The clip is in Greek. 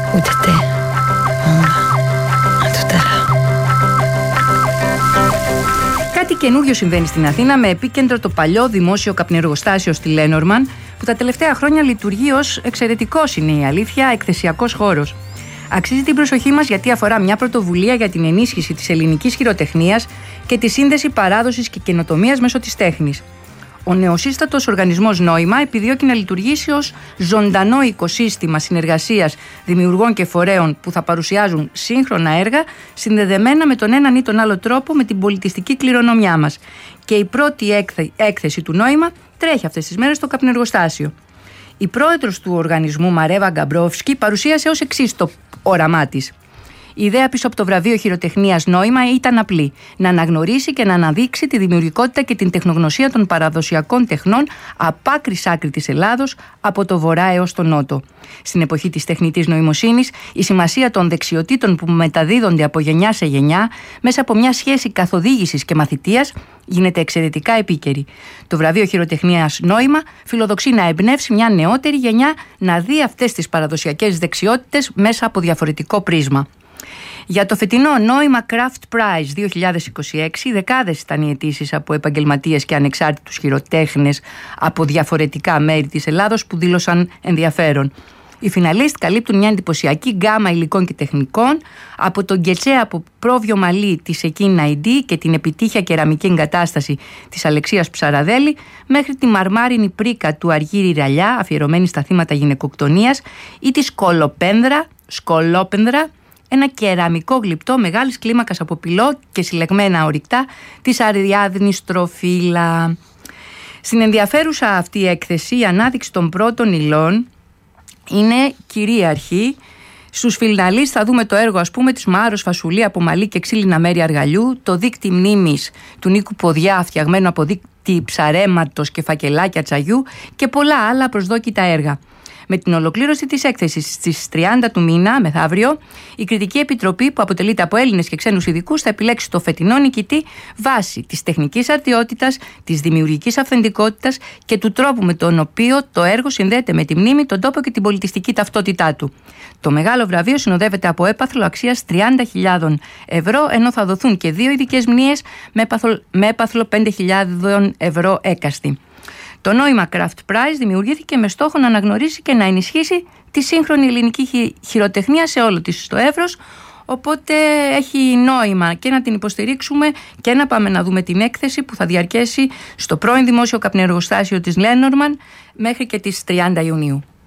Ούτε τε. Κάτι καινούριο συμβαίνει στην Αθήνα με επίκεντρο το παλιό δημόσιο καπνεργοστάσιο στη Lenormand, που τα τελευταία χρόνια λειτουργεί ως εξαιρετικός, είναι η αλήθεια, εκθεσιακός χώρος. Αξίζει την προσοχή μας γιατί αφορά μια πρωτοβουλία για την ενίσχυση της ελληνικής χειροτεχνίας και τη σύνδεση παράδοσης και καινοτομίας μέσω της τέχνης. Ο νεοσύστατος οργανισμός Νόημα επιδιώκει να λειτουργήσει ως ζωντανό οικοσύστημα συνεργασίας δημιουργών και φορέων που θα παρουσιάζουν σύγχρονα έργα συνδεδεμένα με τον έναν ή τον άλλο τρόπο με την πολιτιστική κληρονομιά μας. Και η πρώτη έκθεση του Νόημα τρέχει αυτές τις μέρες στο καπνεργοστάσιο. Η πρόεδρος του οργανισμού, Μαρέβα Γκαμπρόφσκι, παρουσίασε ως εξής το όραμά της. Η ιδέα πίσω από το βραβείο χειροτεχνίας Νόημα ήταν απλή: να αναγνωρίσει και να αναδείξει τη δημιουργικότητα και την τεχνογνωσία των παραδοσιακών τεχνών απ' άκρη σ' άκρη της Ελλάδος, από το βορρά έως το νότο. Στην εποχή της τεχνητής νοημοσύνης, η σημασία των δεξιοτήτων που μεταδίδονται από γενιά σε γενιά μέσα από μια σχέση καθοδήγησης και μαθητείας γίνεται εξαιρετικά επίκαιρη. Το βραβείο χειροτεχνίας Νόημα φιλοδοξεί να εμπνεύσει μια νεότερη γενιά να δει αυτές τις παραδοσιακές δεξιότητες μέσα από διαφορετικό πρίσμα. Για το φετινό Νόημα Craft Prize 2026, δεκάδες ήταν οι αιτήσεις από επαγγελματίες και ανεξάρτητους χειροτέχνες από διαφορετικά μέρη της Ελλάδος που δήλωσαν ενδιαφέρον. Οι φιναλίστ καλύπτουν μια εντυπωσιακή γκάμα υλικών και τεχνικών, από τον γκετσέ από πρόβιο μαλλί της Εκίνα Ιντή και την επιτύχια κεραμική εγκατάσταση της Αλεξίας Ψαραδέλη, μέχρι τη μαρμάρινη πρίκα του Αργύρη Ραλιά, αφιερωμένη στα θύματα γυναικοκτονίας, ή τη σκολόπενδρα, ένα κεραμικό γλυπτό μεγάλης κλίμακας από πυλό και συλλεγμένα ορυκτά της Αριάδνης Τροφίλα. Στην ενδιαφέρουσα αυτή έκθεση, η ανάδειξη των πρώτων υλών είναι κυρίαρχη. Στους φιναλίστ θα δούμε το έργο, ας πούμε, της Μάρος Φασουλή από μαλλί και ξύλινα μέρη αργαλιού, το δίκτυ μνήμης του Νίκου Ποδιά, φτιαγμένο από δίκτυ ψαρέματος και φακελάκια τσαγιού, και πολλά άλλα προσδόκητα έργα. Με την ολοκλήρωση της έκθεσης στις 30 του μήνα, μεθαύριο, η Κριτική Επιτροπή, που αποτελείται από Έλληνες και ξένους ειδικούς, θα επιλέξει το φετινό νικητή βάσει της τεχνικής αρτιότητας, της δημιουργικής αυθεντικότητας και του τρόπου με τον οποίο το έργο συνδέεται με τη μνήμη, τον τόπο και την πολιτιστική ταυτότητά του. Το μεγάλο βραβείο συνοδεύεται από έπαθλο αξίας 30.000 ευρώ, ενώ θα δοθούν και 2 ειδικές μνήες με έπαθλο 5.000 ευρώ έκαστη. Το Νόημα Craft Prize δημιουργήθηκε με στόχο να αναγνωρίσει και να ενισχύσει τη σύγχρονη ελληνική χειροτεχνία σε όλο της το εύρος, οπότε έχει νόημα και να την υποστηρίξουμε και να πάμε να δούμε την έκθεση που θα διαρκέσει στο πρώην δημόσιο καπνεργοστάσιο της Lenormand μέχρι και τις 30 Ιουνίου.